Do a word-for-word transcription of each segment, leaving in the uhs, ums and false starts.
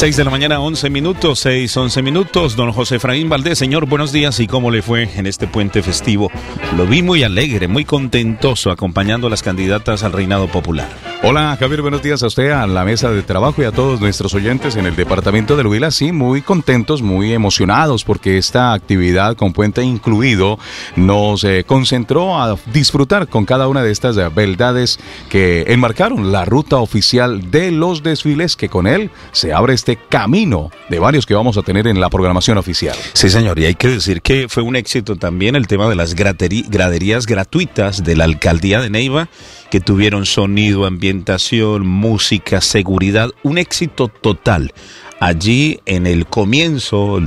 seis de la mañana, once minutos, seis, once minutos. Don José Efraín Valdés, señor, buenos días. ¿Y cómo le fue en este puente festivo? Lo vi muy alegre, muy contentoso, acompañando a las candidatas al reinado popular. Hola, Javier, buenos días a usted, a la mesa de trabajo y a todos nuestros oyentes en el departamento del Huila. Sí, muy contentos, muy emocionados, porque esta actividad con puente incluido nos eh, concentró a disfrutar con cada una de estas eh, beldades que enmarcaron la ruta oficial de los desfiles, que con él se abre este camino de varios que vamos a tener en la programación oficial. Sí, señor, y hay que decir que fue un éxito también el tema de las graterí- graderías gratuitas de la alcaldía de Neiva, que tuvieron sonido, ambientación, música, seguridad, un éxito total. Allí en el comienzo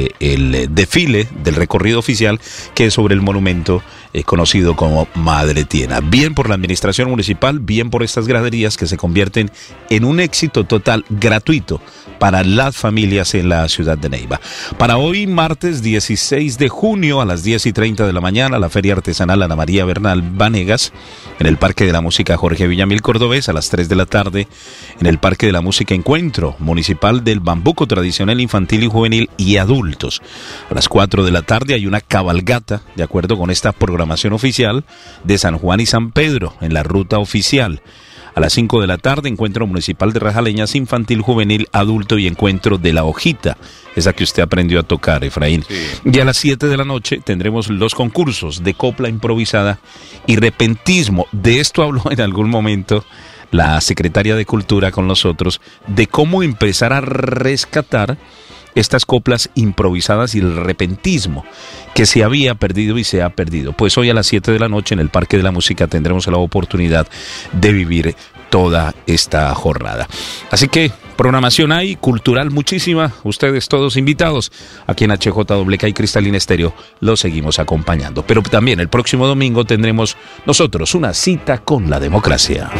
del desfile del recorrido oficial, que es sobre el monumento eh, conocido como Madre Tiena. Bien por la administración municipal, bien por estas graderías que se convierten en un éxito total gratuito para las familias en la ciudad de Neiva. Para hoy, martes dieciséis de junio a las diez y treinta de la mañana, la Feria Artesanal Ana María Bernal Vanegas, en el Parque de la Música Jorge Villamil Cordobés, a las tres de la tarde, en el Parque de la Música Encuentro Municipal del Bambuco Tradicional Infantil y Juvenil y Adultos. A las cuatro de la tarde hay una cabalgata, de acuerdo con esta programación oficial, de San Juan y San Pedro, en la ruta oficial. A las cinco de la tarde, encuentro municipal de Rajaleñas, infantil, juvenil, adulto y encuentro de la hojita, esa que usted aprendió a tocar, Efraín. Sí. Y a las siete de la noche tendremos los concursos de copla improvisada y repentismo. De esto habló en algún momento la secretaria de Cultura con nosotros, de cómo empezar a rescatar estas coplas improvisadas y el repentismo que se había perdido y se ha perdido. Pues hoy a las siete de la noche en el Parque de la Música tendremos la oportunidad de vivir toda esta jornada. Así que programación hay, cultural muchísima, ustedes todos invitados. Aquí en H J W K y Cristalina Estéreo los seguimos acompañando. Pero también el próximo domingo tendremos nosotros una cita con la democracia.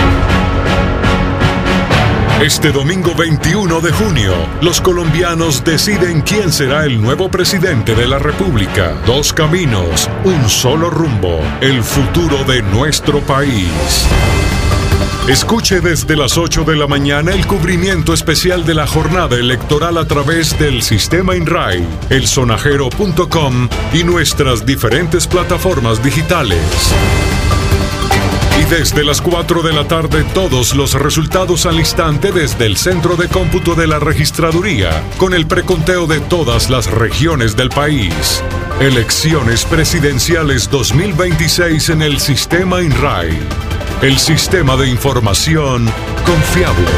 Este domingo veintiuno de junio, los colombianos deciden quién será el nuevo presidente de la República. Dos caminos, un solo rumbo, el futuro de nuestro país. Escuche desde las ocho de la mañana el cubrimiento especial de la jornada electoral a través del sistema INRAI, el sonajero punto com y nuestras diferentes plataformas digitales. Y desde las cuatro de la tarde todos los resultados al instante desde el Centro de Cómputo de la Registraduría, con el preconteo de todas las regiones del país. Elecciones presidenciales dos mil veintiséis en el sistema INRAI, el sistema de información confiable.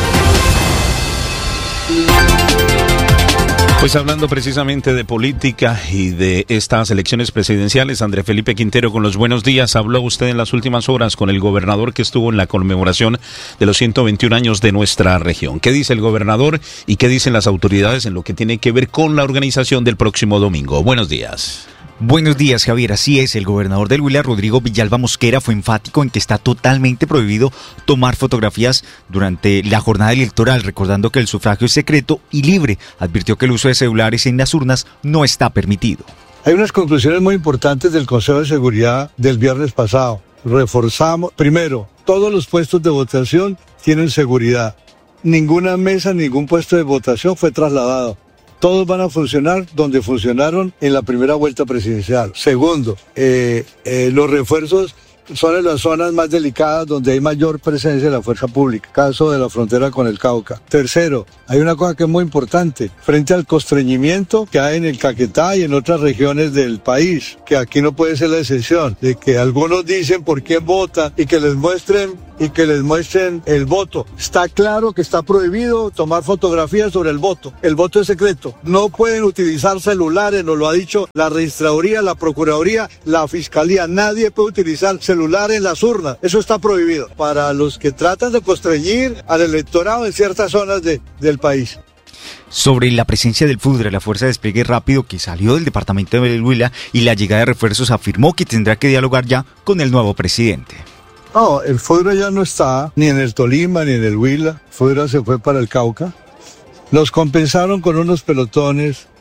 Pues hablando precisamente de política y de estas elecciones presidenciales, André Felipe Quintero, con los buenos días. Habló usted en las últimas horas con el gobernador que estuvo en la conmemoración de los ciento veintiún años de nuestra región. ¿Qué dice el gobernador y qué dicen las autoridades en lo que tiene que ver con la organización del próximo domingo? Buenos días. Buenos días, Javier. Así es, el gobernador del Huila, Rodrigo Villalba Mosquera, fue enfático en que está totalmente prohibido tomar fotografías durante la jornada electoral, recordando que el sufragio es secreto y libre. Advirtió que el uso de celulares en las urnas no está permitido. Hay unas conclusiones muy importantes del Consejo de Seguridad del viernes pasado. Reforzamos, primero, todos los puestos de votación tienen seguridad. Ninguna mesa, ningún puesto de votación fue trasladado. Todos van a funcionar donde funcionaron en la primera vuelta presidencial. Segundo, eh, eh, los refuerzos son en las zonas más delicadas donde hay mayor presencia de la fuerza pública, caso de la frontera con el Cauca. Tercero, hay una cosa que es muy importante, frente al constreñimiento que hay en el Caquetá y en otras regiones del país, que aquí no puede ser la excepción, de que algunos dicen por quién votan y que les muestren y que les muestren el voto. Está claro que está prohibido tomar fotografías sobre el voto. El voto es secreto. No pueden utilizar celulares, nos lo ha dicho la registraduría, la procuraduría, la fiscalía. Nadie puede utilizar celular en las urnas. Eso está prohibido. Para los que tratan de constreñir al electorado en ciertas zonas de, del país. Sobre la presencia del FUDRE, la Fuerza de Despliegue Rápido, que salió del departamento de Huila, y la llegada de refuerzos, afirmó que tendrá que dialogar ya con el nuevo presidente. No, el FUDRE ya no está, ni en el Tolima, ni en el Huila. FUDRE se fue para el Cauca. Los compensaron con unos pelotones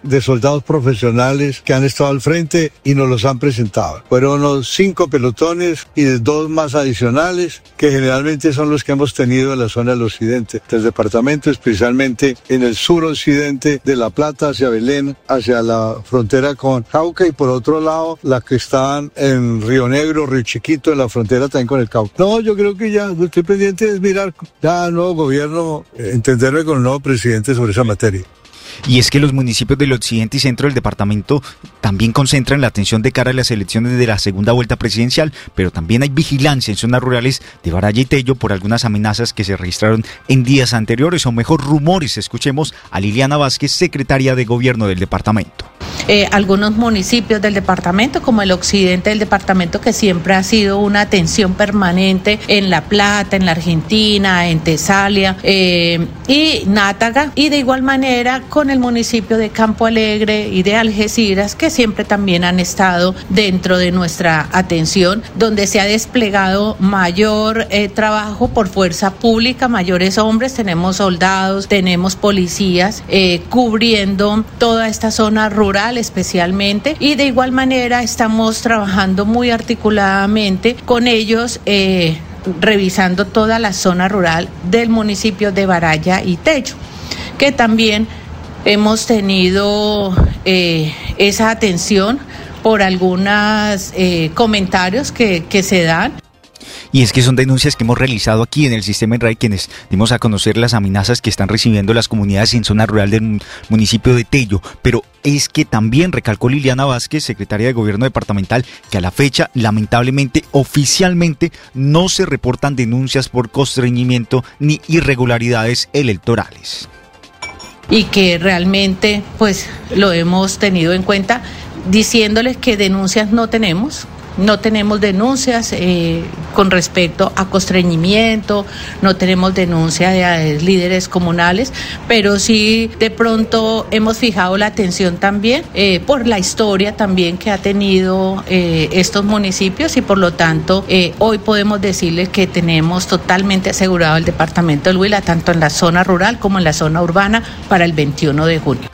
de soldados profesionales que han estado al frente y nos los han presentado. Fueron unos cinco pelotones y dos más adicionales que generalmente son los que hemos tenido en la zona del occidente del departamento, especialmente en el suroccidente de La Plata hacia Belén, hacia la frontera con Cauca, y por otro lado la que están en Río Negro, Río Chiquito, en la frontera también con el Cauca. No, yo creo que ya estoy pendiente de mirar ya el nuevo gobierno, entenderme con el nuevo presidente sobre esa materia. Y es que los municipios del occidente y centro del departamento también concentran la atención de cara a las elecciones de la segunda vuelta presidencial, pero también hay vigilancia en zonas rurales de Baraya y Tello por algunas amenazas que se registraron en días anteriores, o mejor, rumores. Escuchemos a Liliana Vázquez, secretaria de Gobierno del departamento. Eh, algunos municipios del departamento, como el occidente del departamento, que siempre ha sido una atención permanente en La Plata, en la Argentina, en Tesalia eh, y Nátaga, y de igual manera con el municipio de Campo Alegre y de Algeciras, que siempre también han estado dentro de nuestra atención, donde se ha desplegado mayor eh, trabajo por fuerza pública, mayores hombres, tenemos soldados, tenemos policías eh, cubriendo toda esta zona rural especialmente, y de igual manera estamos trabajando muy articuladamente con ellos, eh, revisando toda la zona rural del municipio de Baraya y Tello, que también hemos tenido eh, esa atención por algunos eh, comentarios que, que se dan. Y es que son denuncias que hemos realizado aquí en el sistema INRAE, quienes dimos a conocer las amenazas que están recibiendo las comunidades en zona rural del municipio de Tello. Pero es que también recalcó Liliana Vázquez, secretaria de Gobierno departamental, que a la fecha, lamentablemente, oficialmente, no se reportan denuncias por constreñimiento ni irregularidades electorales. Y que realmente, pues, lo hemos tenido en cuenta, diciéndoles que denuncias no tenemos. No tenemos denuncias eh, con respecto a constreñimiento, no tenemos denuncia de eh, líderes comunales, pero sí de pronto hemos fijado la atención también eh, por la historia también que ha tenido eh, estos municipios, y por lo tanto eh, hoy podemos decirles que tenemos totalmente asegurado el departamento del Huila, tanto en la zona rural como en la zona urbana, para el veintiuno de junio.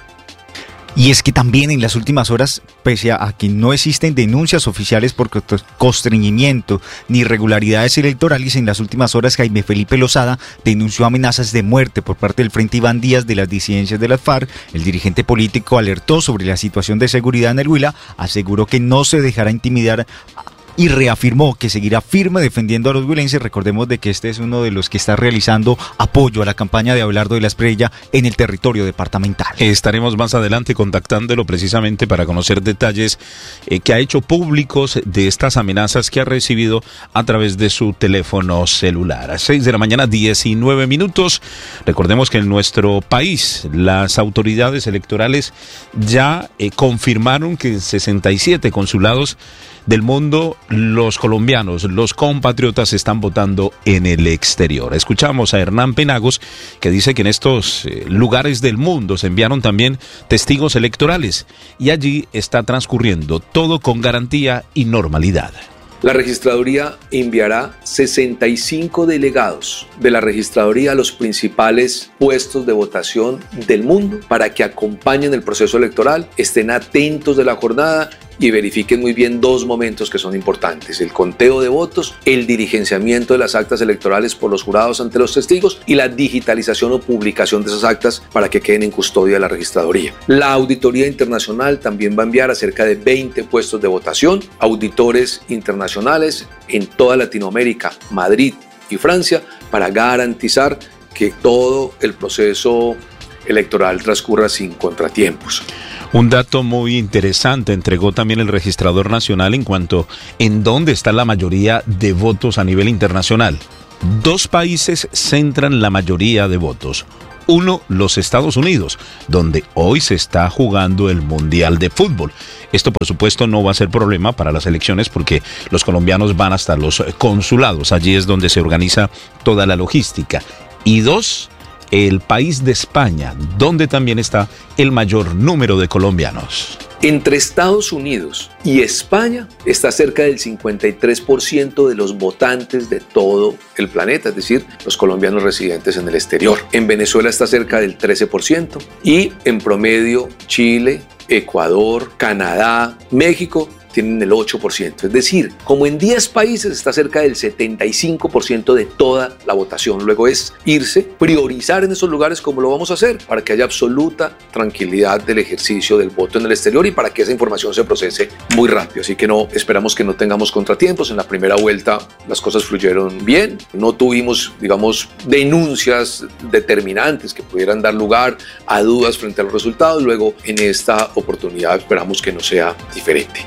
Y es que también en las últimas horas, pese a que no existen denuncias oficiales por constreñimiento ni irregularidades electorales, en las últimas horas Jaime Felipe Lozada denunció amenazas de muerte por parte del Frente Iván Díaz de las disidencias de las FARC. El dirigente político alertó sobre la situación de seguridad en el Huila, aseguró que no se dejará intimidar y reafirmó que seguirá firme defendiendo a los huilenses. Recordemos de que este es uno de los que está realizando apoyo a la campaña de Abelardo de la Espriella en el territorio departamental. Estaremos más adelante contactándolo precisamente para conocer detalles eh, que ha hecho públicos de estas amenazas que ha recibido a través de su teléfono celular. A seis de la mañana, diecinueve minutos. Recordemos que en nuestro país las autoridades electorales ya eh, confirmaron que en sesenta y siete consulados del mundo, los colombianos, los compatriotas están votando en el exterior. Escuchamos a Hernán Penagos, que dice que en estos eh, lugares del mundo se enviaron también testigos electorales y allí está transcurriendo todo con garantía y normalidad. La registraduría enviará sesenta y cinco delegados de la registraduría a los principales puestos de votación del mundo para que acompañen el proceso electoral, estén atentos de la jornada y verifiquen muy bien dos momentos que son importantes: el conteo de votos, el diligenciamiento de las actas electorales por los jurados ante los testigos y la digitalización o publicación de esas actas para que queden en custodia de la registraduría. La auditoría internacional también va a enviar a cerca de veinte puestos de votación, auditores internacionales en toda Latinoamérica, Madrid y Francia, para garantizar que todo el proceso electoral transcurra sin contratiempos. Un dato muy interesante entregó también el registrador nacional en cuanto en dónde está la mayoría de votos a nivel internacional. Dos países centran la mayoría de votos. Uno, los Estados Unidos, donde hoy se está jugando el Mundial de Fútbol. Esto, por supuesto, no va a ser problema para las elecciones porque los colombianos van hasta los consulados. Allí es donde se organiza toda la logística. Y dos, el país de España, donde también está el mayor número de colombianos. Entre Estados Unidos y España está cerca del cincuenta y tres por ciento de los votantes de todo el planeta, es decir, los colombianos residentes en el exterior. En Venezuela está cerca del trece por ciento y en promedio Chile, Ecuador, Canadá, México tienen el ocho por ciento. Es decir, como en diez países está cerca del setenta y cinco por ciento de toda la votación. Luego es irse, priorizar en esos lugares como lo vamos a hacer para que haya absoluta tranquilidad del ejercicio del voto en el exterior y para que esa información se procese muy rápido. Así que no, esperamos que no tengamos contratiempos. En la primera vuelta las cosas fluyeron bien. No tuvimos, digamos, denuncias determinantes que pudieran dar lugar a dudas frente a los resultados. Luego, en esta oportunidad esperamos que no sea diferente.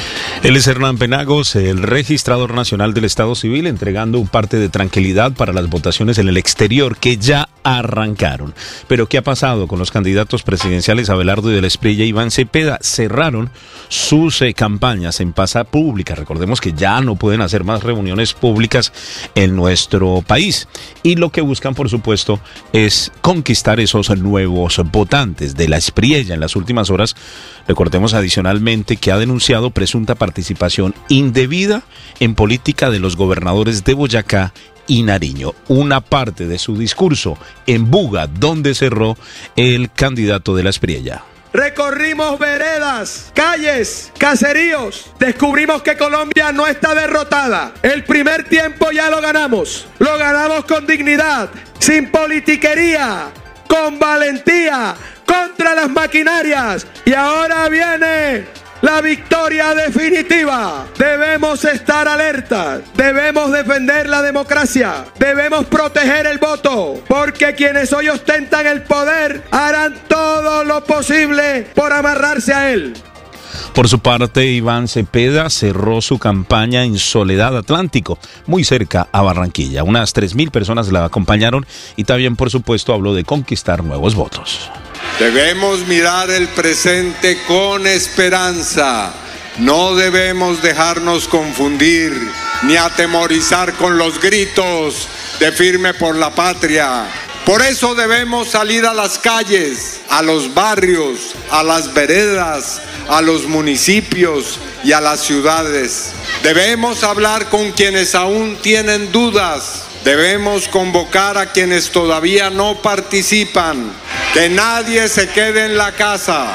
Él es Hernán Penagos, el registrador nacional del Estado Civil, entregando un parte de tranquilidad para las votaciones en el exterior que ya arrancaron. Pero ¿qué ha pasado con los candidatos presidenciales Abelardo del Espriella y Iván Cepeda? Cerraron sus eh, campañas en plaza pública. Recordemos que ya no pueden hacer más reuniones públicas en nuestro país. Y lo que buscan, por supuesto, es conquistar esos nuevos votantes. De la Espriella en las últimas horas, recordemos adicionalmente que ha denunciado presunta participación indebida en política de los gobernadores de Boyacá y Nariño. Una parte de su discurso en Buga, donde cerró el candidato de la Espriella. Recorrimos veredas, calles, caseríos. Descubrimos que Colombia no está derrotada. El primer tiempo ya lo ganamos. Lo ganamos con dignidad, sin politiquería, con valentía, contra las maquinarias. Y ahora viene la victoria definitiva. Debemos estar alertas, debemos defender la democracia, debemos proteger el voto, porque quienes hoy ostentan el poder harán todo lo posible por amarrarse a él. Por su parte, Iván Cepeda cerró su campaña en Soledad Atlántico, muy cerca a Barranquilla. Unas tres mil personas la acompañaron y también, por supuesto, habló de conquistar nuevos votos. Debemos mirar el presente con esperanza. No debemos dejarnos confundir ni atemorizar con los gritos de firme por la patria. Por eso debemos salir a las calles, a los barrios, a las veredas, a los municipios y a las ciudades. Debemos hablar con quienes aún tienen dudas. Debemos convocar a quienes todavía no participan. Que nadie se quede en la casa.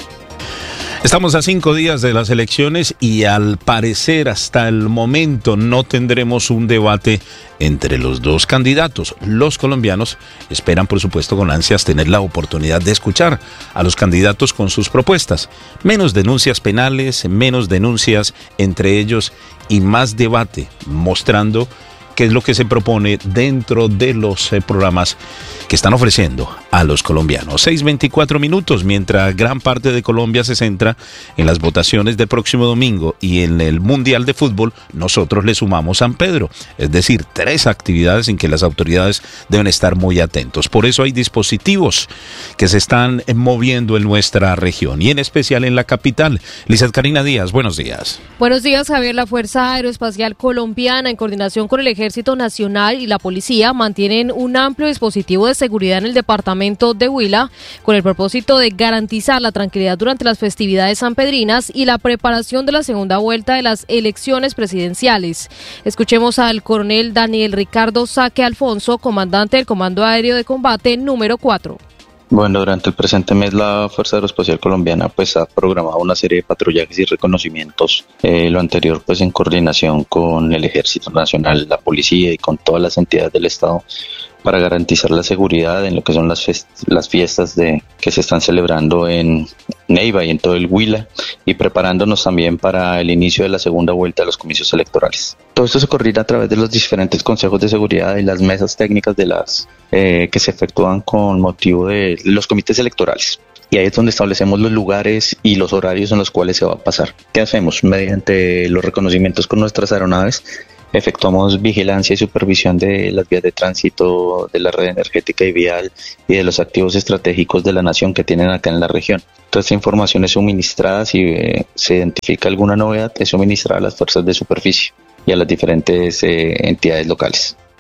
Estamos a cinco días de las elecciones y al parecer hasta el momento no tendremos un debate entre los dos candidatos. Los colombianos esperan, por supuesto, con ansias tener la oportunidad de escuchar a los candidatos con sus propuestas. Menos denuncias penales, menos denuncias entre ellos y más debate, mostrando qué es lo que se propone dentro de los eh, programas que están ofreciendo a los colombianos. seis veinticuatro minutos, mientras gran parte de Colombia se centra en las votaciones del próximo domingo y en el Mundial de Fútbol, nosotros le sumamos San Pedro, es decir, tres actividades en que las autoridades deben estar muy atentos. Por eso hay dispositivos que se están moviendo en nuestra región y en especial en la capital. Lizeth Karina Díaz, buenos días. Buenos días, Javier. La Fuerza Aeroespacial Colombiana, en coordinación con el Ejército Nacional y la Policía, mantienen un amplio dispositivo de seguridad en el departamento de Huila con el propósito de garantizar la tranquilidad durante las festividades sanpedrinas y la preparación de la segunda vuelta de las elecciones presidenciales. Escuchemos al coronel Daniel Ricardo Saque Alfonso, comandante del Comando Aéreo de Combate número cuatro. Bueno, durante el presente mes la Fuerza Aeroespacial Colombiana pues ha programado una serie de patrullajes y reconocimientos, eh, lo anterior pues en coordinación con el Ejército Nacional, la Policía y con todas las entidades del Estado para garantizar la seguridad en lo que son las, fest- las fiestas de que se están celebrando en Neiva y en todo el Huila y preparándonos también para el inicio de la segunda vuelta de los comicios electorales. Todo esto se coordina a través de los diferentes consejos de seguridad y las mesas técnicas de las eh, que se efectúan con motivo de los comités electorales. Y ahí es donde establecemos los lugares y los horarios en los cuales se va a pasar. ¿Qué hacemos? Mediante los reconocimientos con nuestras aeronaves, efectuamos vigilancia y supervisión de las vías de tránsito, de la red energética y vial y de los activos estratégicos de la nación que tienen acá en la región. Toda esta información es suministrada, si eh, se identifica alguna novedad, es suministrada a las fuerzas de superficie y a las diferentes eh, entidades locales.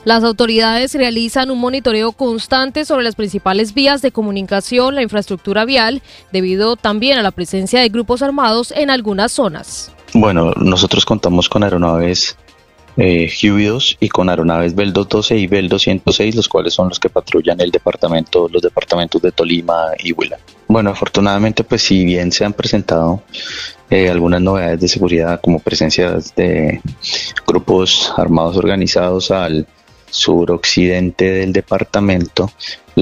Las autoridades realizan un monitoreo constante sobre las principales vías de comunicación, la infraestructura vial, debido también a la presencia de grupos armados en algunas zonas. Bueno, nosotros contamos con aeronaves eh, Huey dos y con aeronaves Bell doscientos doce y Bell doscientos seis, los cuales son los que patrullan el departamento, los departamentos de Tolima y Huila. Bueno, afortunadamente, pues si bien se han presentado eh, algunas novedades de seguridad, como presencia de grupos armados organizados al suroccidente del departamento,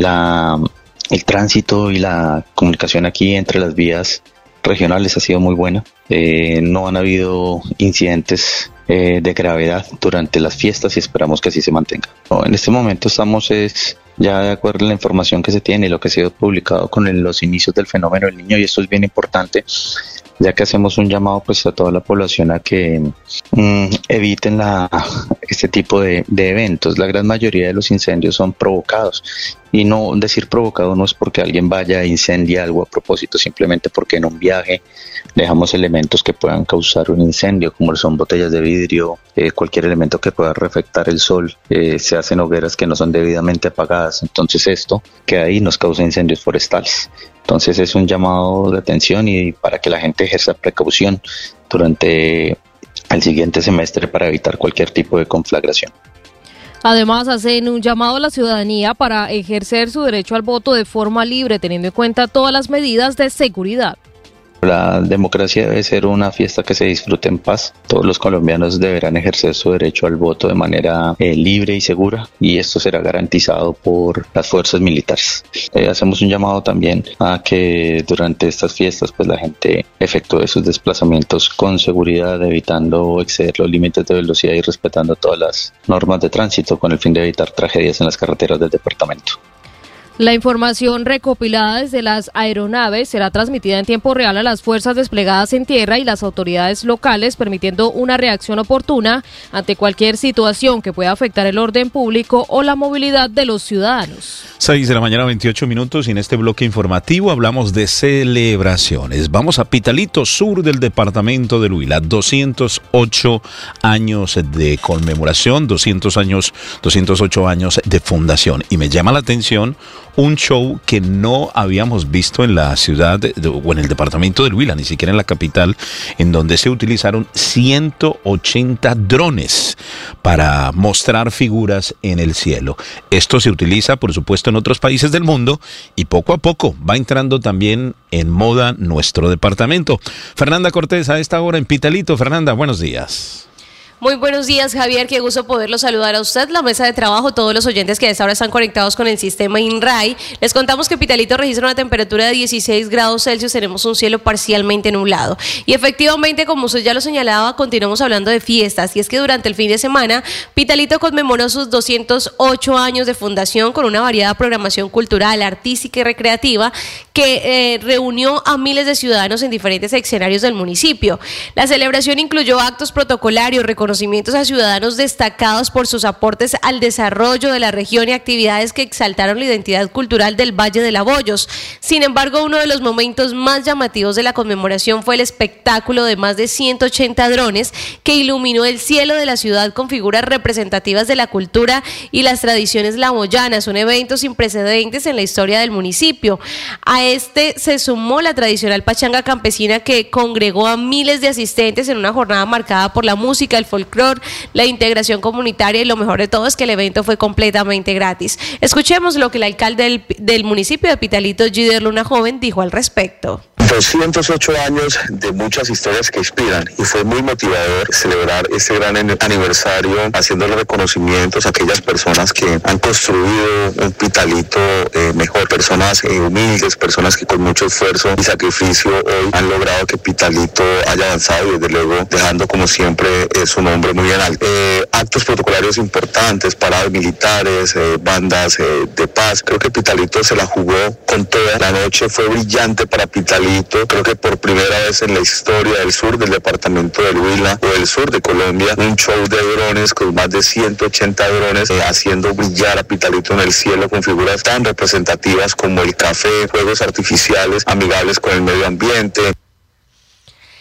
la, el tránsito y la comunicación aquí entre las vías regionales ha sido muy buena. Eh, no han habido incidentes eh, de gravedad durante las fiestas y esperamos que así se mantenga. No, en este momento estamos es, ya de acuerdo a la información que se tiene y lo que ha sido publicado con el, los inicios del fenómeno del Niño, y esto es bien importante, ya que hacemos un llamado pues a toda la población a que mmm, eviten la, este tipo de, de eventos. La gran mayoría de los incendios son provocados, y no decir provocado no es porque alguien vaya a incendiar algo a propósito, simplemente porque en un viaje dejamos elementos que puedan causar un incendio, como son botellas de vidrio, eh, cualquier elemento que pueda reflectar el sol, eh, se hacen hogueras que no son debidamente apagadas, entonces esto que ahí nos causa incendios forestales. Entonces es un llamado de atención y para que la gente ejerza precaución durante el siguiente semestre para evitar cualquier tipo de conflagración. Además, hacen un llamado a la ciudadanía para ejercer su derecho al voto de forma libre, teniendo en cuenta todas las medidas de seguridad. La democracia debe ser una fiesta que se disfrute en paz. Todos los colombianos deberán ejercer su derecho al voto de manera eh, libre y segura, y esto será garantizado por las fuerzas militares. Eh, hacemos un llamado también a que durante estas fiestas pues la gente efectúe sus desplazamientos con seguridad, evitando exceder los límites de velocidad y respetando todas las normas de tránsito con el fin de evitar tragedias en las carreteras del departamento. La información recopilada desde las aeronaves será transmitida en tiempo real a las fuerzas desplegadas en tierra y las autoridades locales, permitiendo una reacción oportuna ante cualquier situación que pueda afectar el orden público o la movilidad de los ciudadanos. seis de la mañana, veintiocho minutos, y en este bloque informativo hablamos de celebraciones. Vamos a Pitalito, sur del departamento del Huila, doscientos ocho años de conmemoración, doscientos años, doscientos ocho años de fundación, y me llama la atención un show que no habíamos visto en la ciudad de, o en el departamento del Huila, ni siquiera en la capital, en donde se utilizaron ciento ochenta drones para mostrar figuras en el cielo. Esto se utiliza, por supuesto, en otros países del mundo y poco a poco va entrando también en moda nuestro departamento. Fernanda Cortés, a esta hora en Pitalito. Fernanda, buenos días. Muy buenos días, Javier, qué gusto poderlo saludar a usted, la mesa de trabajo, todos los oyentes que a esta hora están conectados con el sistema INRAI. Les contamos que Pitalito registra una temperatura de dieciséis grados Celsius, tenemos un cielo parcialmente nublado. Y efectivamente, como usted ya lo señalaba, continuamos hablando de fiestas, y es que durante el fin de semana, Pitalito conmemoró sus doscientos ocho años de fundación con una variada programación cultural, artística y recreativa que eh, reunió a miles de ciudadanos en diferentes escenarios del municipio. La celebración incluyó actos protocolarios, reconocimientos a ciudadanos destacados por sus aportes al desarrollo de la región y actividades que exaltaron la identidad cultural del Valle de Laboyos. Sin embargo, uno de los momentos más llamativos de la conmemoración fue el espectáculo de más de ciento ochenta drones que iluminó el cielo de la ciudad con figuras representativas de la cultura y las tradiciones laboyanas, un evento sin precedentes en la historia del municipio. A este se sumó la tradicional pachanga campesina que congregó a miles de asistentes en una jornada marcada por la música, el folclore, la integración comunitaria, y lo mejor de todo es que el evento fue completamente gratis. Escuchemos lo que el alcalde del, del municipio de Pitalito, Gider Luna Joven, dijo al respecto. doscientos ocho años de muchas historias que inspiran, y fue muy motivador celebrar este gran aniversario haciéndole reconocimientos a aquellas personas que han construido un Pitalito eh, mejor, personas eh, humildes, personas que con mucho esfuerzo y sacrificio hoy han logrado que Pitalito haya avanzado, y desde luego dejando como siempre eh, su nombre muy en alto. Eh, actos protocolarios importantes, paradas militares, eh, bandas eh, de paz. Creo que Pitalito se la jugó con toda. La noche fue brillante para Pitalito. Creo que por primera vez en la historia del sur del departamento del Huila o del sur de Colombia, un show de drones con más de ciento ochenta drones eh, haciendo brillar a Pitalito en el cielo con figuras tan representativas como el café, fuegos artificiales amigables con el medio ambiente.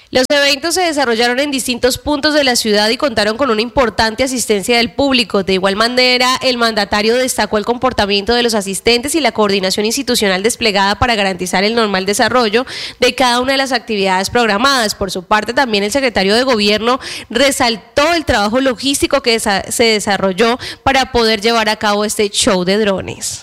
Los eventos se desarrollaron en distintos puntos de la ciudad y contaron con una importante asistencia del público. De igual manera, el mandatario destacó el comportamiento de los asistentes y la coordinación institucional desplegada para garantizar el normal desarrollo de cada una de las actividades programadas. Por su parte, también el secretario de Gobierno resaltó el trabajo logístico que se desarrolló para poder llevar a cabo este show de drones.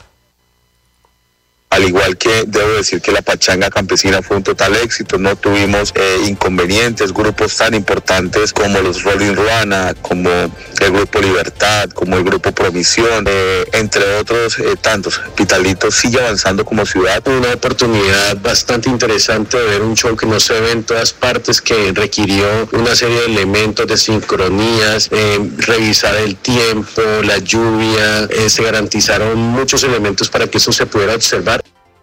Al igual que debo decir que la pachanga campesina fue un total éxito, no tuvimos eh, inconvenientes, grupos tan importantes como los Rolling Ruana, como el Grupo Libertad, como el Grupo Promisión, eh, entre otros eh, tantos. Pitalito sigue avanzando como ciudad. Una oportunidad bastante interesante de ver un show que no se ve en todas partes, que requirió una serie de elementos de sincronías, eh, revisar el tiempo, la lluvia, eh, se garantizaron muchos elementos para que eso se pudiera observar.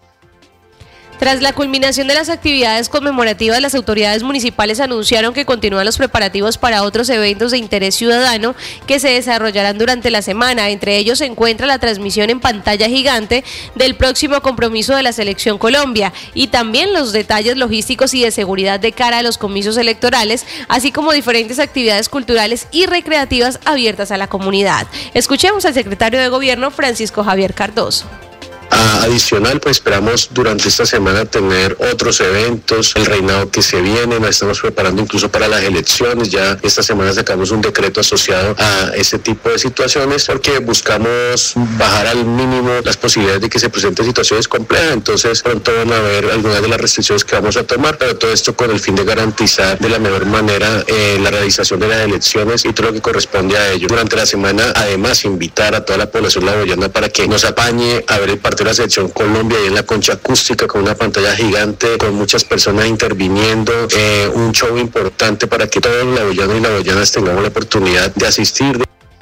Tras la culminación de las actividades conmemorativas, las autoridades municipales anunciaron que continúan los preparativos para otros eventos de interés ciudadano que se desarrollarán durante la semana. Entre ellos se encuentra la transmisión en pantalla gigante del próximo compromiso de la Selección Colombia y también los detalles logísticos y de seguridad de cara a los comicios electorales, así como diferentes actividades culturales y recreativas abiertas a la comunidad. Escuchemos al secretario de Gobierno, Francisco Javier Cardoso. Adicional, pues esperamos durante esta semana tener otros eventos, el reinado que se viene, nos estamos preparando incluso para las elecciones, ya esta semana sacamos un decreto asociado a ese tipo de situaciones porque buscamos bajar al mínimo las posibilidades de que se presenten situaciones complejas, entonces pronto van a haber algunas de las restricciones que vamos a tomar, pero todo esto con el fin de garantizar de la mejor manera eh, la realización de las elecciones y todo lo que corresponde a ello. Durante la semana, además, invitar a toda la población laboyana para que nos apañe a ver el partido de la Selección Colombia y en la concha acústica con una pantalla gigante, con muchas personas interviniendo, eh, un show importante para que todos los laboyanos y laboyanas tengamos la oportunidad de asistir.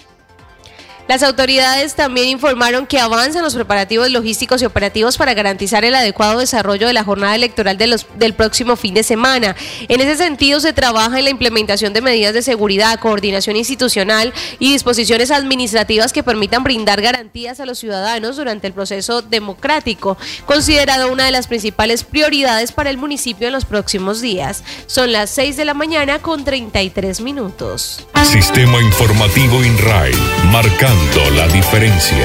Las autoridades también informaron que avanzan los preparativos logísticos y operativos para garantizar el adecuado desarrollo de la jornada electoral de los, del próximo fin de semana. En ese sentido, se trabaja en la implementación de medidas de seguridad, coordinación institucional y disposiciones administrativas que permitan brindar garantías a los ciudadanos durante el proceso democrático, considerado una de las principales prioridades para el municipio en los próximos días. Son las seis de la mañana con treinta y tres minutos. Sistema Informativo INRAI, marcando la diferencia.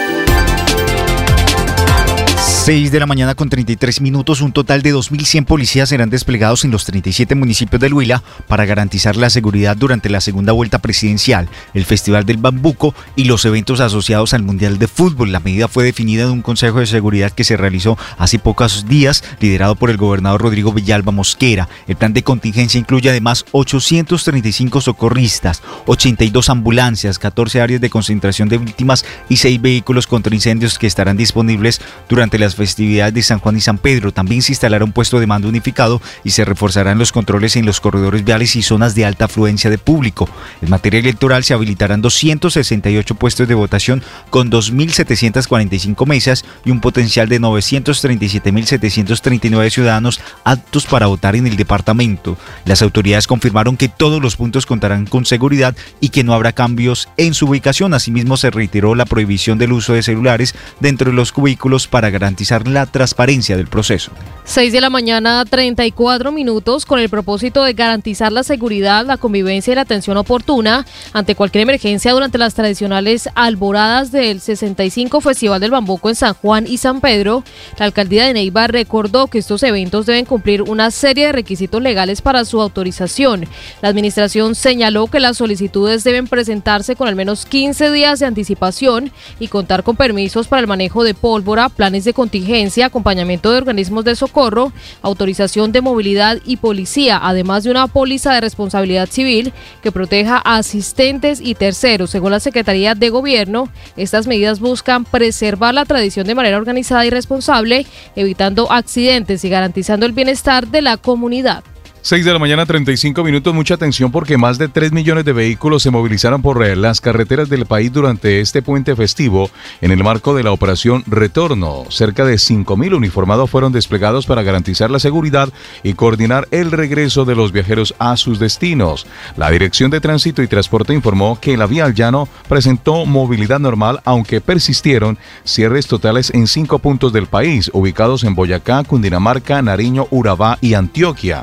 seis de la mañana con treinta y tres minutos, un total de dos mil cien policías serán desplegados en los treinta y siete municipios del Huila para garantizar la seguridad durante la segunda vuelta presidencial, el Festival del Bambuco y los eventos asociados al Mundial de Fútbol. La medida fue definida en un Consejo de Seguridad que se realizó hace pocos días, liderado por el gobernador Rodrigo Villalba Mosquera. El plan de contingencia incluye además ochocientos treinta y cinco socorristas, ochenta y dos ambulancias, catorce áreas de concentración de víctimas y seis vehículos contra incendios que estarán disponibles durante las festividades de San Juan y San Pedro. También se instalará un puesto de mando unificado y se reforzarán los controles en los corredores viales y zonas de alta afluencia de público. En materia electoral se habilitarán doscientos sesenta y ocho puestos de votación con dos mil setecientas cuarenta y cinco mesas y un potencial de novecientos treinta y siete mil setecientos treinta y nueve ciudadanos aptos para votar en el departamento. Las autoridades confirmaron que todos los puntos contarán con seguridad y que no habrá cambios en su ubicación. Asimismo, se reiteró la prohibición del uso de celulares dentro de los cubículos para garantizar la transparencia del proceso. seis de la mañana, treinta y cuatro minutos, con el propósito de garantizar la seguridad, la convivencia y la atención oportuna ante cualquier emergencia durante las tradicionales alboradas del sesenta y cinco Festival del Bambuco en San Juan y San Pedro, la alcaldía de Neiva recordó que estos eventos deben cumplir una serie de requisitos legales para su autorización. La administración señaló que las solicitudes deben presentarse con al menos quince días de anticipación y contar con permisos para el manejo de pólvora, planes de contingencia, acompañamiento de organismos de socorro, autorización de movilidad y policía, además de una póliza de responsabilidad civil que proteja a asistentes y terceros. Según la Secretaría de Gobierno, estas medidas buscan preservar la tradición de manera organizada y responsable, evitando accidentes y garantizando el bienestar de la comunidad. seis de la mañana, treinta y cinco minutos. Mucha atención porque más de tres millones de vehículos se movilizaron por las carreteras del país durante este puente festivo en el marco de la operación Retorno. Cerca de cinco mil uniformados fueron desplegados para garantizar la seguridad y coordinar el regreso de los viajeros a sus destinos. La Dirección de Tránsito y Transporte informó que la vía al llano presentó movilidad normal, aunque persistieron cierres totales en cinco puntos del país, ubicados en Boyacá, Cundinamarca, Nariño, Urabá y Antioquia. La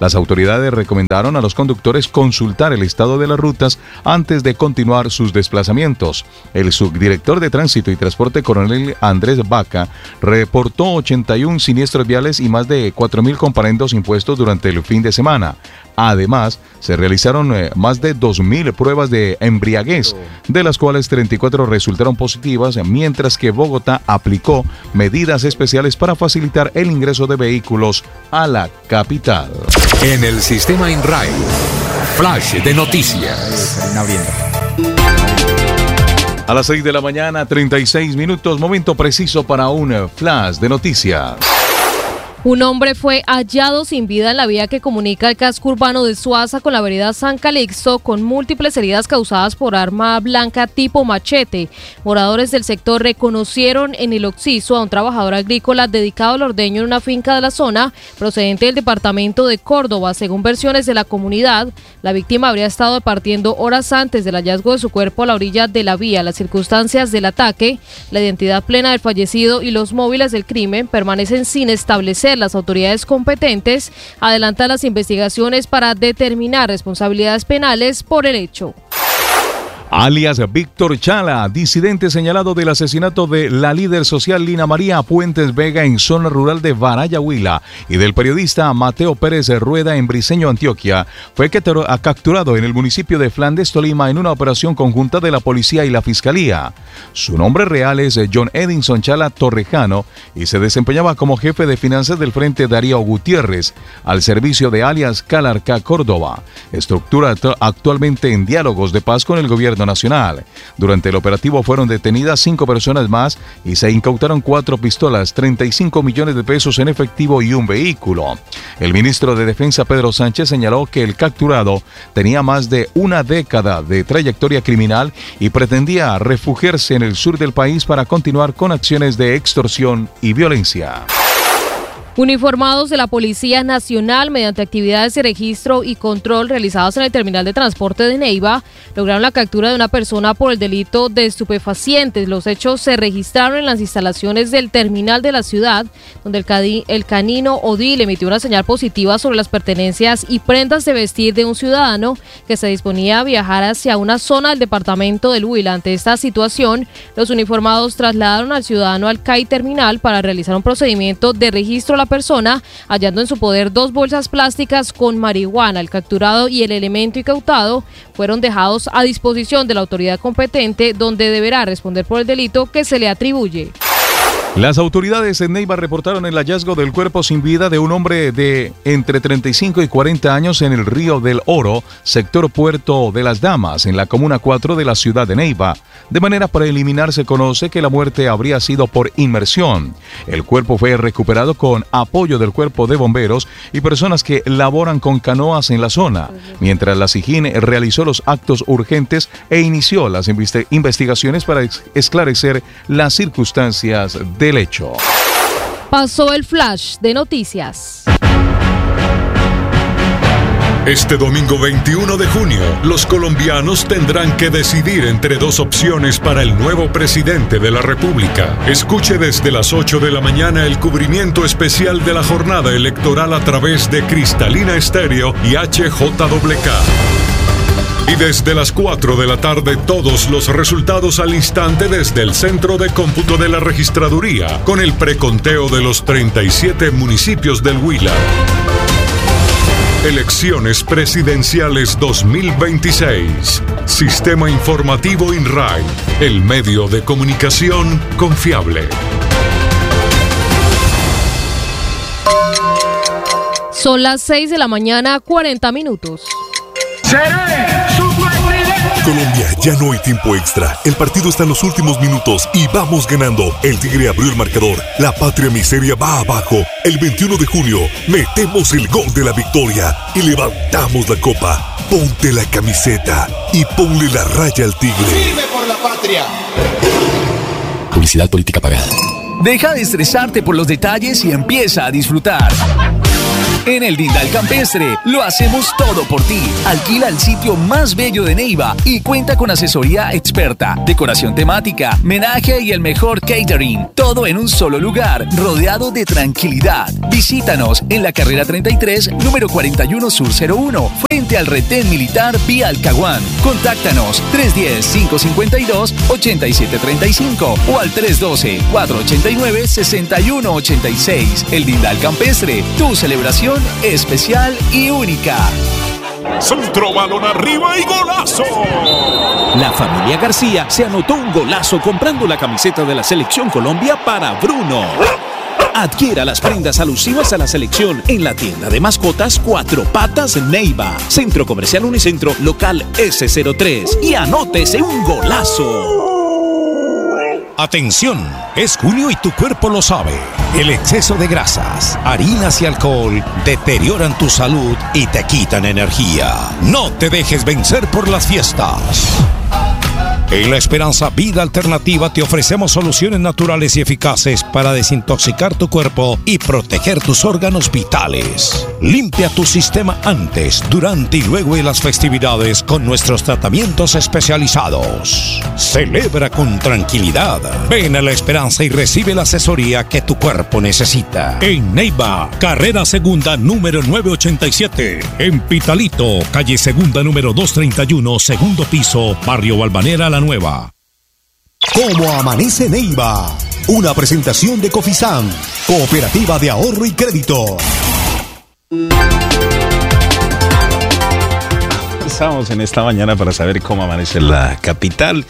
Las autoridades recomendaron a los conductores consultar el estado de las rutas antes de continuar sus desplazamientos. El subdirector de Tránsito y Transporte, coronel Andrés Vaca, reportó ochenta y uno siniestros viales y más de cuatro mil comparendos impuestos durante el fin de semana. Además, se realizaron eh, más de dos mil pruebas de embriaguez, de las cuales treinta y cuatro resultaron positivas, mientras que Bogotá aplicó medidas especiales para facilitar el ingreso de vehículos a la capital. En el sistema INRAE, flash de noticias. A las seis de la mañana, treinta y seis minutos, momento preciso para un flash de noticias. Un hombre fue hallado sin vida en la vía que comunica el casco urbano de Suaza con la vereda San Calixto, con múltiples heridas causadas por arma blanca tipo machete. Moradores del sector reconocieron en el occiso a un trabajador agrícola dedicado al ordeño en una finca de la zona, procedente del departamento de Córdoba. Según versiones de la comunidad, la víctima habría estado departiendo horas antes del hallazgo de su cuerpo a la orilla de la vía. Las circunstancias del ataque, la identidad plena del fallecido y los móviles del crimen permanecen sin establecer. Las autoridades competentes adelantan las investigaciones para determinar responsabilidades penales por el hecho. Alias Víctor Chala, disidente señalado del asesinato de la líder social Lina María Puentes Vega en zona rural de Varaya, Huila, y del periodista Mateo Pérez Rueda en Briceño, Antioquia, fue capturado en el municipio de Flandes, Tolima, en una operación conjunta de la policía y la fiscalía. Su nombre real es John Edinson Chala Torrejano y se desempeñaba como jefe de finanzas del Frente Darío Gutiérrez, al servicio de alias Calarca Córdoba, estructura actualmente en diálogos de paz con el gobierno nacional. Durante el operativo fueron detenidas cinco personas más y se incautaron cuatro pistolas, treinta y cinco millones de pesos en efectivo y un vehículo. El ministro de Defensa, Pedro Sánchez, señaló que el capturado tenía más de una década de trayectoria criminal y pretendía refugiarse en el sur del país para continuar con acciones de extorsión y violencia. Uniformados de la Policía Nacional, mediante actividades de registro y control realizadas en el terminal de transporte de Neiva, lograron la captura de una persona por el delito de estupefacientes. Los hechos se registraron en las instalaciones del terminal de la ciudad, donde el, cadi- el canino Odil emitió una señal positiva sobre las pertenencias y prendas de vestir de un ciudadano que se disponía a viajar hacia una zona del departamento del Huila. Ante esta situación, los uniformados trasladaron al ciudadano al C A I terminal para realizar un procedimiento de registro a la persona, hallando en su poder dos bolsas plásticas con marihuana. El capturado y el elemento incautado fueron dejados a disposición de la autoridad competente, donde deberá responder por el delito que se le atribuye. Las autoridades en Neiva reportaron el hallazgo del cuerpo sin vida de un hombre de entre treinta y cinco y cuarenta años en el Río del Oro, sector Puerto de las Damas, en la Comuna cuatro de la ciudad de Neiva. De manera preliminar se conoce que la muerte habría sido por inmersión. El cuerpo fue recuperado con apoyo del cuerpo de bomberos y personas que laboran con canoas en la zona, mientras la SIJIN realizó los actos urgentes e inició las investigaciones para esclarecer las circunstancias del hecho. Pasó el flash de noticias. Este domingo veintiuno de junio, los colombianos tendrán que decidir entre dos opciones para el nuevo presidente de la República. Escuche desde las ocho de la mañana el cubrimiento especial de la jornada electoral a través de Cristalina Estéreo y H J W K. Y desde las cuatro de la tarde, todos los resultados al instante desde el Centro de Cómputo de la Registraduría, con el preconteo de los treinta y siete municipios del Huila. Elecciones Presidenciales dos mil veintiséis. Sistema Informativo INRAE, el medio de comunicación confiable. Son las seis de la mañana, cuarenta minutos. Colombia, ya no hay tiempo extra. El partido está en los últimos minutos y vamos ganando. El Tigre abrió el marcador. La patria miseria va abajo. El veintiuno de junio metemos el gol de la victoria y levantamos la copa. Ponte la camiseta y ponle la raya al Tigre. ¡Firme por la patria! Publicidad política pagada. Deja de estresarte por los detalles y empieza a disfrutar. En el Dindal Campestre lo hacemos todo por ti. Alquila el sitio más bello de Neiva y cuenta con asesoría experta, decoración temática, menaje y el mejor catering. Todo en un solo lugar, rodeado de tranquilidad. Visítanos en la carrera treinta y tres, número cuarenta y uno Sur cero uno, frente al retén militar vía Alcahuán. Contáctanos tres uno cero, cinco cinco dos, ocho siete tres cinco o al tres uno dos, cuatro ocho nueve, seis uno ocho seis. El Dindal Campestre, tu celebración especial y única. Centro, balón arriba y golazo. La familia García se anotó un golazo comprando la camiseta de la Selección Colombia para Bruno. Adquiera las prendas alusivas a la selección en la tienda de mascotas Cuatro Patas Neiva, Centro Comercial Unicentro, local ese cero tres, y anótese un golazo. Atención, es junio y tu cuerpo lo sabe. El exceso de grasas, harinas y alcohol deterioran tu salud y te quitan energía. No te dejes vencer por las fiestas. En La Esperanza Vida Alternativa te ofrecemos soluciones naturales y eficaces para desintoxicar tu cuerpo y proteger tus órganos vitales. Limpia tu sistema antes, durante y luego de las festividades con nuestros tratamientos especializados. Celebra con tranquilidad. Ven a La Esperanza y recibe la asesoría que tu cuerpo necesita. En Neiva, carrera segunda número novecientos ochenta y siete. En Pitalito, calle segunda número doscientos treinta y uno, segundo piso, barrio Balvanera La Nueva. ¿Cómo amanece Neiva? Una presentación de Cofisan, Cooperativa de Ahorro y Crédito. Estamos en esta mañana para saber cómo amanece la capital.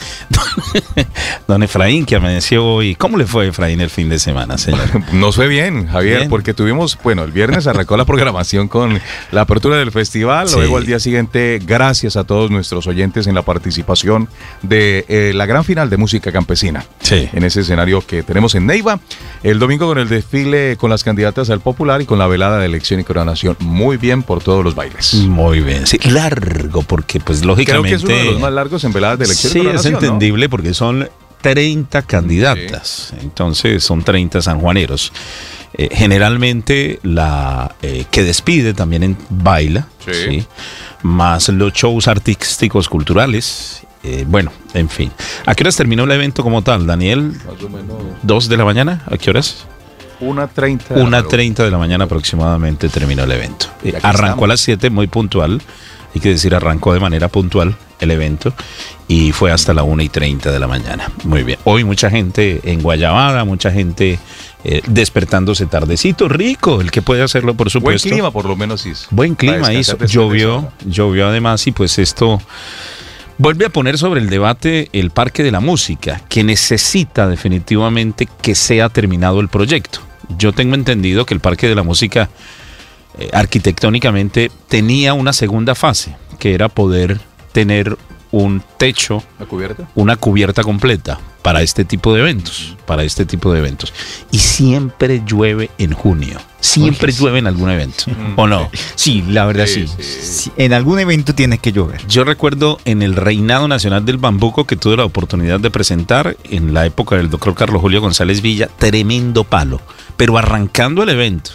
Don Efraín, que amaneció hoy. ¿Cómo le fue, Efraín, el fin de semana, señor? Nos fue bien, Javier, bien, porque tuvimos, bueno, el viernes arrancó la programación con la apertura del festival. Sí. Luego al día siguiente, gracias a todos nuestros oyentes en la participación de eh, la gran final de música campesina. Sí. En ese escenario que tenemos en Neiva. El domingo con el desfile con las candidatas al popular y con la velada de elección y coronación. Muy bien por todos los bailes. Muy bien, sí, largo, porque pues lógicamente... Creo que es uno de los más largos en veladas de elección sí, y coronación, es entendible, ¿no? Porque son treinta candidatas, sí. Entonces son treinta sanjuaneros. Eh, generalmente la eh, que despide también en baila, sí. ¿Sí? Más los shows artísticos culturales. Eh, bueno, en fin. ¿A qué horas terminó el evento como tal, Daniel? Más o menos. ¿Dos de la mañana? ¿A qué horas? Una treinta. Una treinta de la mañana aproximadamente terminó el evento. Eh, arrancó estamos. a las siete, muy puntual. Hay que decir, arrancó de manera puntual el evento y fue hasta la una y treinta de la mañana. Muy bien. Hoy mucha gente en Guayabada, mucha gente eh, despertándose tardecito, rico, el que puede hacerlo, por supuesto. Buen clima, por lo menos hizo. Buen clima hizo. Llovió, llovió además, y pues esto vuelve a poner sobre el debate el Parque de la Música, que necesita definitivamente que sea terminado el proyecto. Yo tengo entendido que el Parque de la Música eh, arquitectónicamente tenía una segunda fase, que era poder tener un techo, ¿La cubierta? una cubierta completa para este tipo de eventos, para este tipo de eventos. Y siempre llueve en junio, siempre Oye, llueve en algún evento, ¿o no? Sí, la verdad sí, sí. sí. sí. En algún evento tiene que llover. Yo recuerdo en el Reinado Nacional del Bambuco, que tuve la oportunidad de presentar en la época del doctor Carlos Julio González Villa, tremendo palo, pero arrancando el evento,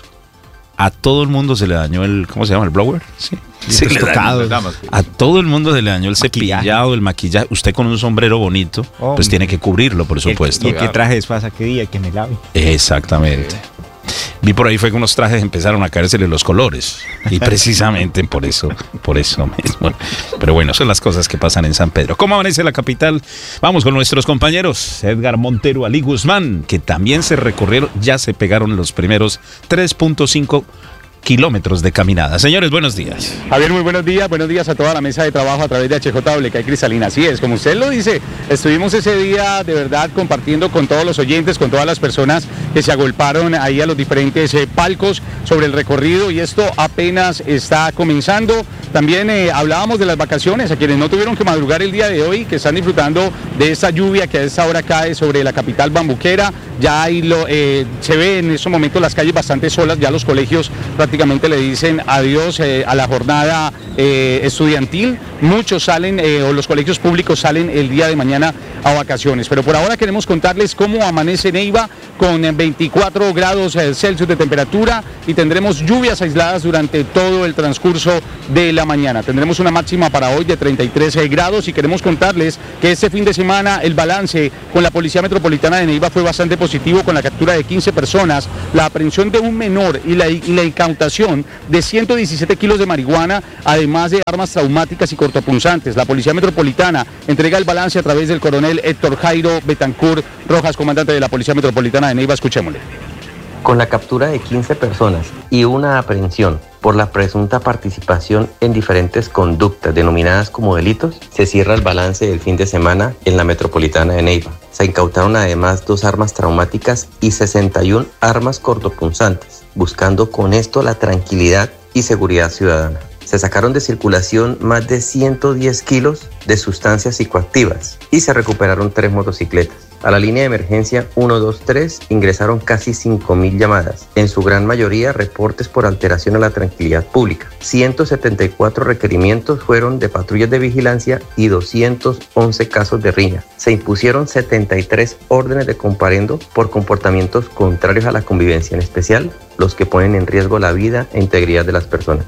a todo el mundo se le dañó el, ¿cómo se llama? ¿El blower? Sí. Se le dañó, a todo el mundo se le dañó el maquillaje. cepillado, el maquillaje. Usted con un sombrero bonito, oh, pues tiene que cubrirlo, por supuesto. ¿Y qué trajes pasa? ¿Qué día? Que me lave. Exactamente. Vi por ahí fue que unos trajes empezaron a caérsele los colores. Y precisamente por eso, por eso mismo. Pero bueno, son las cosas que pasan en San Pedro. ¿Cómo amanece la capital? Vamos con nuestros compañeros. Edgar Montero, Ali Guzmán, que también se recorrieron, ya se pegaron los primeros tres punto cinco kilómetros de caminada. Señores, buenos días. Javier, muy buenos días. Buenos días a toda la mesa de trabajo a través de H J W K y Cristalina. Así es, como usted lo dice, estuvimos ese día de verdad compartiendo con todos los oyentes, con todas las personas que se agolparon ahí a los diferentes eh, palcos sobre el recorrido, y esto apenas está comenzando. También eh, hablábamos de las vacaciones, a quienes no tuvieron que madrugar el día de hoy, que están disfrutando de esta lluvia que a esta hora cae sobre la capital bambuquera. Ya ahí lo, eh, se ve en estos momentos las calles bastante solas, ya los colegios prácticamente prácticamente le dicen adiós eh, a la jornada eh, estudiantil. Muchos salen, eh, o los colegios públicos salen el día de mañana a vacaciones. Pero por ahora queremos contarles cómo amanece Neiva con veinticuatro grados Celsius de temperatura y tendremos lluvias aisladas durante todo el transcurso de la mañana. Tendremos una máxima para hoy de treinta y tres grados y queremos contarles que este fin de semana el balance con la Policía Metropolitana de Neiva fue bastante positivo, con la captura de quince personas, la aprehensión de un menor y la, y la incautación de ciento diecisiete kilos de marihuana, además de armas traumáticas y cortopunzantes. La Policía Metropolitana entrega el balance a través del coronel Héctor Jairo Betancourt Rojas, comandante de la Policía Metropolitana de Neiva. Escuchémosle. Con la captura de quince personas y una aprehensión por la presunta participación en diferentes conductas denominadas como delitos, se cierra el balance del fin de semana en la Metropolitana de Neiva. Se incautaron además dos armas traumáticas y sesenta y una armas cortopunzantes, buscando con esto la tranquilidad y seguridad ciudadana. Se sacaron de circulación más de ciento diez kilos de sustancias psicoactivas y se recuperaron tres motocicletas. A la línea de emergencia uno dos tres ingresaron casi cinco mil llamadas, en su gran mayoría reportes por alteración a la tranquilidad pública. ciento setenta y cuatro requerimientos fueron de patrullas de vigilancia y doscientos once casos de riña. Se impusieron setenta y tres órdenes de comparendo por comportamientos contrarios a la convivencia, en especial los que ponen en riesgo la vida e integridad de las personas.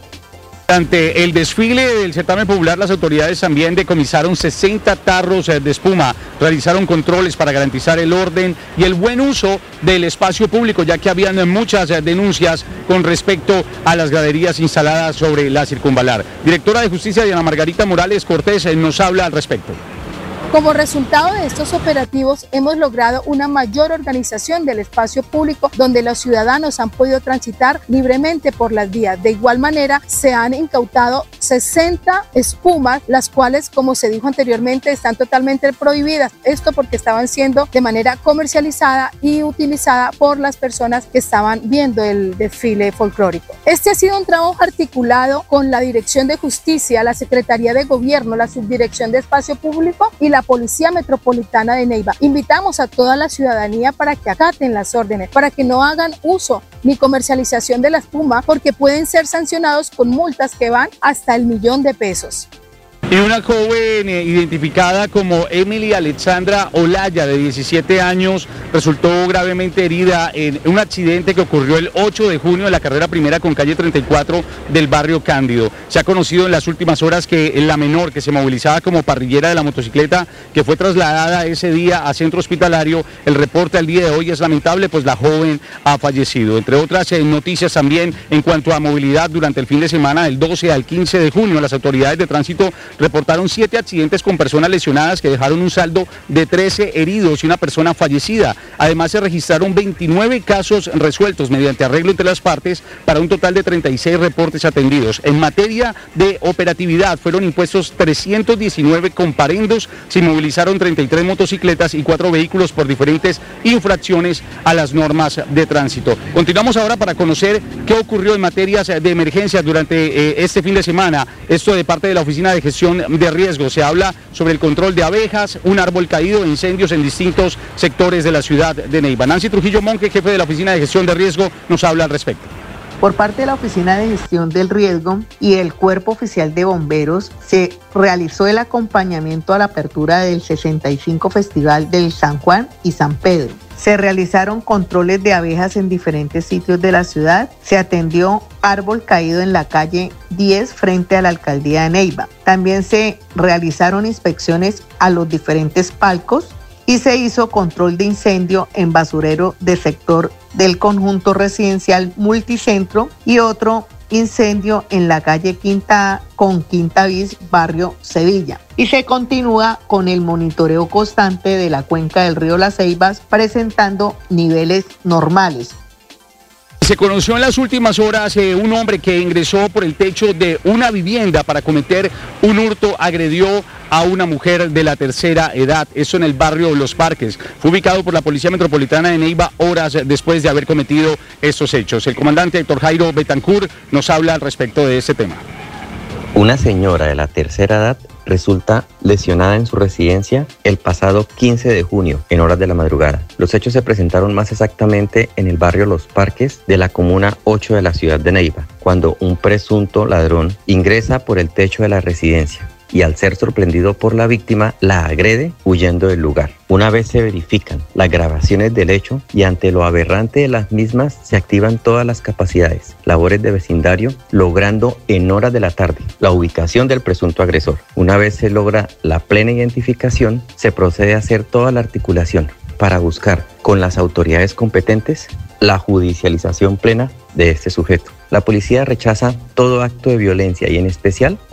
Durante el desfile del certamen popular, las autoridades también decomisaron sesenta tarros de espuma, realizaron controles para garantizar el orden y el buen uso del espacio público, ya que habían muchas denuncias con respecto a las graderías instaladas sobre la circunvalar. Directora de Justicia Diana Margarita Morales Cortés nos habla al respecto. Como resultado de estos operativos hemos logrado una mayor organización del espacio público donde los ciudadanos han podido transitar libremente por las vías. De igual manera se han incautado sesenta espumas, las cuales, como se dijo anteriormente, están totalmente prohibidas. Esto porque estaban siendo de manera comercializada y utilizada por las personas que estaban viendo el desfile folclórico. Este ha sido un trabajo articulado con la Dirección de Justicia, la Secretaría de Gobierno, la Subdirección de Espacio Público y la Policía Metropolitana de Neiva. Invitamos a toda la ciudadanía para que acaten las órdenes, para que no hagan uso ni comercialización de la espuma, porque pueden ser sancionados con multas que van hasta el millón de pesos. Y una joven eh, identificada como Emily Alexandra Olaya, de diecisiete años, resultó gravemente herida en un accidente que ocurrió el ocho de junio en la carrera primera con calle treinta y cuatro del barrio Cándido. Se ha conocido en las últimas horas que la menor, que se movilizaba como parrillera de la motocicleta, que fue trasladada ese día a centro hospitalario, el reporte al día de hoy es lamentable, pues la joven ha fallecido. Entre otras eh, noticias también en cuanto a movilidad, durante el fin de semana del doce al quince de junio, las autoridades de tránsito reportaron siete accidentes con personas lesionadas que dejaron un saldo de trece heridos y una persona fallecida. Además se registraron veintinueve casos resueltos mediante arreglo entre las partes para un total de treinta y seis reportes atendidos. En materia de operatividad fueron impuestos trescientos diecinueve comparendos, se movilizaron treinta y tres motocicletas y cuatro vehículos por diferentes infracciones a las normas de tránsito. Continuamos ahora para conocer qué ocurrió en materias de emergencia durante eh, este fin de semana. Esto de parte de la Oficina de Gestión de Riesgo. Se habla sobre el control de abejas, un árbol caído, incendios en distintos sectores de la ciudad de Neiva. Nancy Trujillo Monge, jefe de la Oficina de Gestión de Riesgo, nos habla al respecto. Por parte de la Oficina de Gestión del Riesgo y el Cuerpo Oficial de Bomberos, se realizó el acompañamiento a la apertura del sesenta y cinco Festival del San Juan y San Pedro. Se realizaron controles de abejas en diferentes sitios de la ciudad. Se atendió árbol caído en la calle diez frente a la alcaldía de Neiva. También se realizaron inspecciones a los diferentes palcos y se hizo control de incendio en basurero de sector del conjunto residencial Multicentro y otro incendio en la calle Quinta A con Quinta Bis, barrio Sevilla. Y se continúa con el monitoreo constante de la cuenca del río Las Ceibas, presentando niveles normales. Se conoció en las últimas horas eh, un hombre que ingresó por el techo de una vivienda para cometer un hurto, agredió a una mujer de la tercera edad, eso en el barrio Los Parques. Fue ubicado por la Policía Metropolitana de Neiva horas después de haber cometido estos hechos. El comandante Héctor Jairo Betancourt nos habla al respecto de este tema. Una señora de la tercera edad resulta lesionada en su residencia el pasado quince de junio, en horas de la madrugada. Los hechos se presentaron más exactamente en el barrio Los Parques de la comuna ocho de la ciudad de Neiva, cuando un presunto ladrón ingresa por el techo de la residencia y al ser sorprendido por la víctima, la agrede huyendo del lugar. Una vez se verifican las grabaciones del hecho y ante lo aberrante de las mismas se activan todas las capacidades, labores de vecindario, logrando en horas de la tarde la ubicación del presunto agresor. Una vez se logra la plena identificación, se procede a hacer toda la articulación para buscar con las autoridades competentes la judicialización plena de este sujeto. La policía rechaza todo acto de violencia y en especial cuando